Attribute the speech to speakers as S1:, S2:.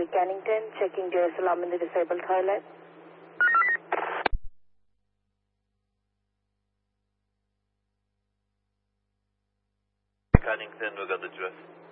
S1: Cannington, checking Joyous Alarm in the disabled toilet.
S2: Cannington, we got the address.